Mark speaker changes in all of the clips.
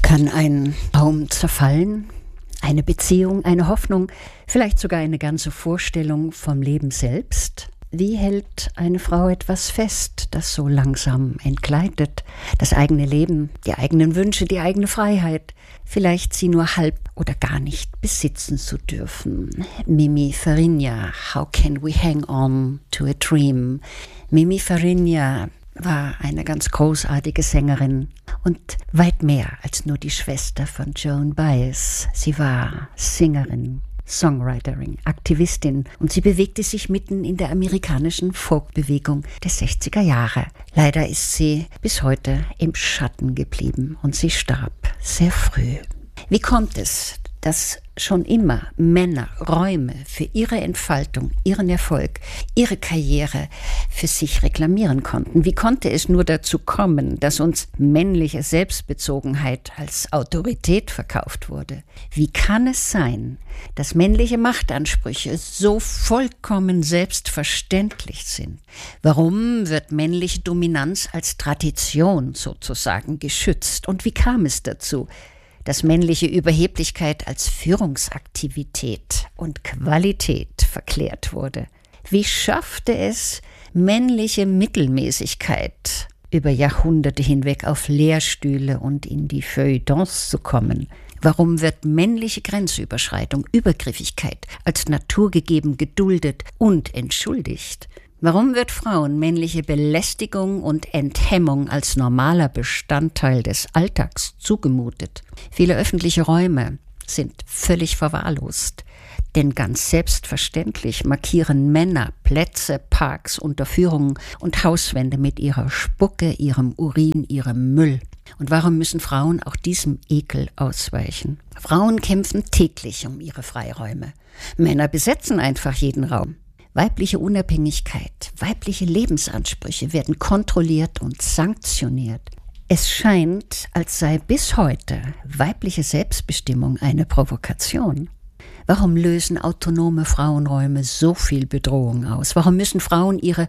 Speaker 1: Kann ein Traum zerfallen? Eine Beziehung, eine Hoffnung, vielleicht sogar eine ganze Vorstellung vom Leben selbst? Wie hält eine Frau etwas fest, das so langsam entgleitet? Das eigene Leben, die eigenen Wünsche, die eigene Freiheit. Vielleicht sie nur halb oder gar nicht besitzen zu dürfen. Mimi Fariña, How Can We Hang On to a Dream? Mimi Fariña war eine ganz großartige Sängerin und weit mehr als nur die Schwester von Joan Baez. Sie war Sängerin, Songwriterin, Aktivistin und sie bewegte sich mitten in der amerikanischen Folkbewegung der 60er Jahre. Leider ist sie bis heute im Schatten geblieben und sie starb sehr früh. Wie kommt es, dass schon immer Männer Räume für ihre Entfaltung, ihren Erfolg, ihre Karriere für sich reklamieren konnten? Wie konnte es nur dazu kommen, dass uns männliche Selbstbezogenheit als Autorität verkauft wurde? Wie kann es sein, dass männliche Machtansprüche so vollkommen selbstverständlich sind? Warum wird männliche Dominanz als Tradition sozusagen geschützt? Und wie kam es dazu, dass männliche Überheblichkeit als Führungsaktivität und Qualität verklärt wurde? Wie schaffte es männliche Mittelmäßigkeit über Jahrhunderte hinweg auf Lehrstühle und in die Feuilletons zu kommen? Warum wird männliche Grenzüberschreitung, Übergriffigkeit als naturgegeben geduldet und entschuldigt? Warum wird Frauen männliche Belästigung und Enthemmung als normaler Bestandteil des Alltags zugemutet? Viele öffentliche Räume sind völlig verwahrlost, denn ganz selbstverständlich markieren Männer Plätze, Parks, Unterführungen und Hauswände mit ihrer Spucke, ihrem Urin, ihrem Müll. Und warum müssen Frauen auch diesem Ekel ausweichen? Frauen kämpfen täglich um ihre Freiräume. Männer besetzen einfach jeden Raum. Weibliche Unabhängigkeit, weibliche Lebensansprüche werden kontrolliert und sanktioniert. Es scheint, als sei bis heute weibliche Selbstbestimmung eine Provokation. Warum lösen autonome Frauenräume so viel Bedrohung aus? Warum müssen Frauen ihre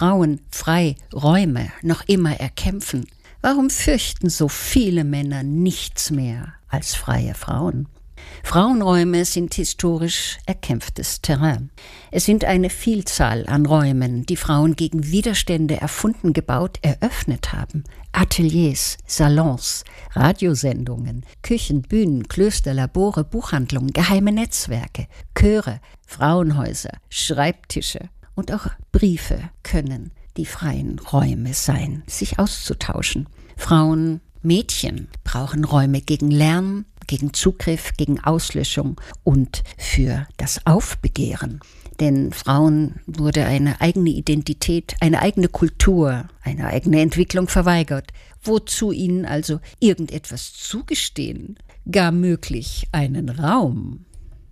Speaker 1: Frauenfreiräume noch immer erkämpfen? Warum fürchten so viele Männer nichts mehr als freie Frauen? Frauenräume sind historisch erkämpftes Terrain. Es sind eine Vielzahl an Räumen, die Frauen gegen Widerstände erfunden, gebaut, eröffnet haben. Ateliers, Salons, Radiosendungen, Küchen, Bühnen, Klöster, Labore, Buchhandlungen, geheime Netzwerke, Chöre, Frauenhäuser, Schreibtische und auch Briefe können die freien Räume sein, sich auszutauschen. Mädchen brauchen Räume gegen Lärm, gegen Zugriff, gegen Auslöschung und für das Aufbegehren. Den Frauen wurde eine eigene Identität, eine eigene Kultur, eine eigene Entwicklung verweigert. Wozu ihnen also irgendetwas zugestehen? Gar möglich einen Raum.